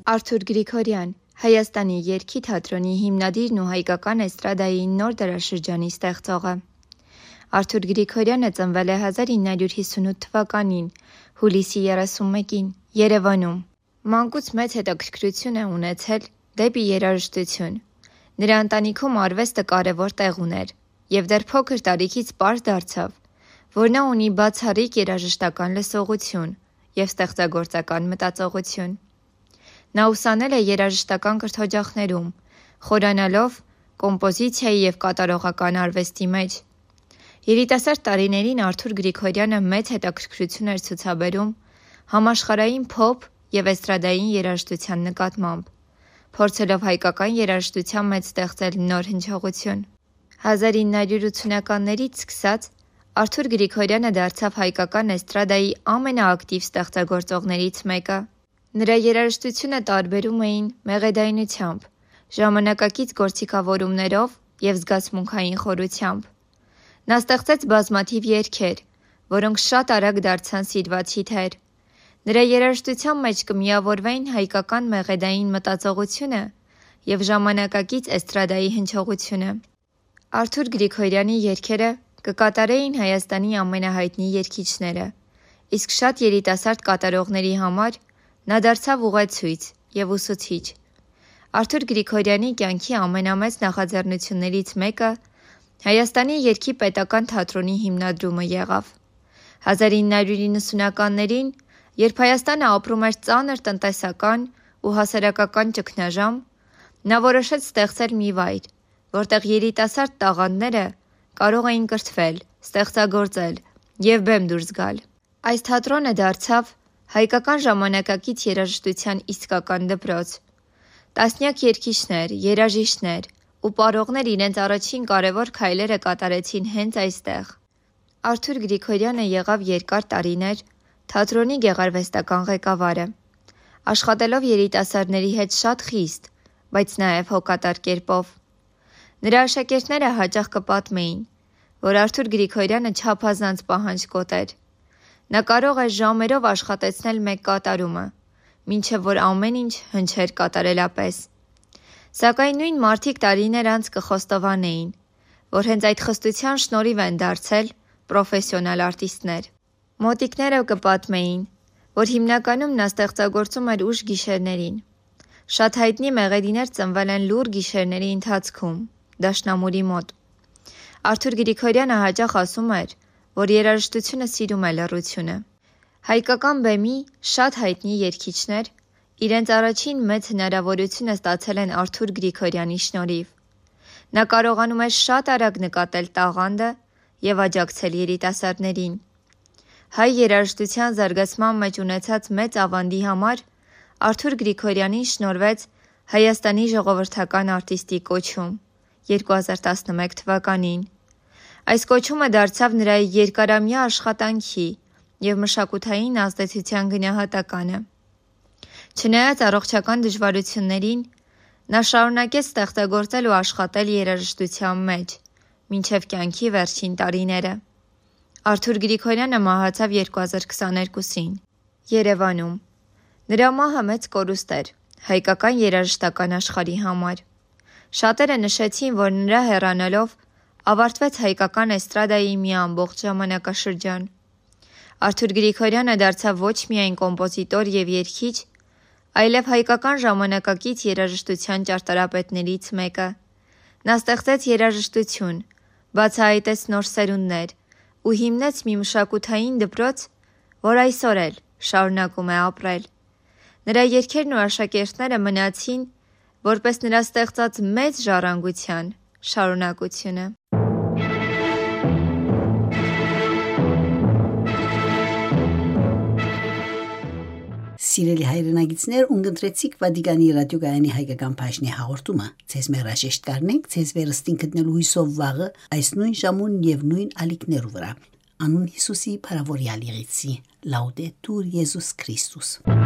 Արթուր Գրիգորյան, Հայաստանի երգի թատրոնի հիմնադիրն ու հայկական էստրադայի նոր դարաշրջանի ստեղծողը։ Արթուր Գրիգորյանը ծնվել է 1958 թվականին, հուլիսի 31-ին, Երևանում։ Մանկուց մեծ հետաքրքրություն է ունեցել դեպի երաժշտություն։ Նրա ընտանիքում արվեստը կարևոր տեղ ուներ, և դեռ փոքր տարիքից պարզ դարձավ, որ նա ունի բացառիկ երաժշտական լսողություն և ստեղծագործական մտածողություն։ Նա ուսանել է երաժշտական կրթօջախներում, խորանալով կոմպոզիցիայի և կատարողական արվեստի մեջ։ Երիտասարդ տարիներին Արթուր Գրիգորյանը մեծ հետաքրքրություն էր ցուցաբերում համաշխարհային փոփ և էստրադային երաժշտության նկատմամբ, փորձելով հայկական երաժշտության մեջ ստեղծել նոր հնչողություն։ 1980-ականներից սկսած Արթուր Գրիգորյանը դարձավ հայկական էստրադայի ամենաակտիվ ստեղծագործողներից մեկը։ Նրա երաժշտությունը տարբերում էին մեղեդայնությամբ, ժամանակակից գործիքավորումներով և զգացմունքային խորությամբ։ Նա ստեղծեց բազմաթիվ երգեր, որոնք շատ արագ դարձան սիրված հիթեր։ Նրա երաժշտության մեջ կմիավորվեին հայկական մեղեդային մտածողությունը և ժամանակակից էստրադայի հնչողությունը։ Արթուր Գրիգորյանի երգերը կկատարեին Հայաստանի ամենահայտնի երգիչները, իսկ շատ երիտասարդ կատարողների համար նա դարձավ ուղեցույց և ուսուցիչ։ Արթուր Գրիգորյանի կյանքի ամենամեծ նախաձեռնություններից մեկը Հայաստանի երգի պետական թատրոնի հիմնադրումը եղավ։ 1990-ականներին, երբ Հայաստանը ապրում էր ծանր տնտեսական ու հասարակական ճգնաժամ, նա որոշեց ստեղծել մի վայր, որտեղ երիտասարդ տաղանդները կարող էին կրթվել, ստեղծագործել և բեմ դուրս գալ։ Այս թատրոնը դարձավ հայկական ժամանակակից երաժշտության իսկական դպրոց։ Տասնյակ երգիչներ, երաժիշտներ ու պարողներ իրենց առաջին կարևոր քայլերը կատարեցին հենց այստեղ։ Արթուր Գրիգորյանը եղավ երկար տարիներ թատրոնի գեղարվեստական ղեկավարը, աշխատելով երիտասարդների հետ շատ խիստ, բայց նաև հոգատար կերպով։ Նրա աշակերտները հաճախ կպատմեին, որ Արթուր Գրիգորյանը չափազանց պահանջկոտ էր։ Նա կարող էր ժամերով աշխատեցնել մեկ կատարումը, մինչև որ ամեն ինչ հնչեր կատարելապես։ Սակայն նույն մարդիկ տարիներ անց կխոստովանեին, որ հենց այդ խստության շնորհիվ են դարձել պրոֆեսիոնալ արտիստներ։ Մոտիկները կպատմեին, որ հիմնականում նա ստեղծագործում էր ուշ գիշերներին։ Շատ հայտնի մեղեդիներ ծնվել են լուռ գիշերների ընթացքում, դաշնամուրի մոտ։ Արթուր Գրիգորյանը հաճախ ասում էր, որ երաժշտությունը սիրում է լռությունը։ Հայկական բեմի շատ հայտնի երգիչներ իրենց առաջին մեծ հնարավորությունը ստացել են Արթուր Գրիգորյանի շնորհիվ։ Նա կարողանում էր շատ արագ նկատել տաղանդը և աջակցել երիտասարդներին։ Հայ երաժշտության զարգացման մեջ ունեցած մեծ ավանդի համար Արթուր Գրիգորյանին շնորհվեց Հայաստանի ժողովրդական արտիստի կոչում 2011 թվականին։ Այս կոչումը դարձավ նրա երկարամյա աշխատանքի և մշակութային ազդեցության գնահատականը։ Չնայած առողջական դժվարություններին, նա շարունակեց ստեղծագործել ու աշխատել երաժշտության մեջ, մինչև կյանքի վերջին տարիները։ Արթուր Գրիգորյանը մահացավ 2022-ին, Երևանում։ Նրա մահը մեծ կորուստ էր հայկական երաժշտական աշխարհի համար։ Շատերը նշեցին, որ նրա հեռանալով ավարտվեց հայկական էստրադայի մի ամբողջ ժամանակաշրջան։ Արթուր Գրիգորյանը դարձավ ոչ միայն կոմպոզիտոր և երգիչ, այլև հայկական ժամանակակից երաժշտության ճարտարապետներից մեկը։ Նա ստեղծեց երաժշտություն, բացահայտեց նոր սերունդներ ու հիմնեց մի մշակութային դպրոց, որ այսօր էլ շարունակում է ապրել։ Նրա երգերն ու աշակերտները մնացին որպես նրա ստեղծած մեծ ժառանգության շարունակությունը։ Սիրելի հայրենագիտներ, ունգընտրեցիք Վատիկանի ռադիոգայանի հայկական բաժնի հաղորդումը։ Ձեզ մերաժեշտ կառնենք, ձեզ վերստին գտնելու հույսով վաղը այս նույն ժամուն եւ նույն ալիքներու վրա։ Անուն Հիսուսի փարավորյալ եղեցի։ Լաուդետուր Եզուս Քրիստոս։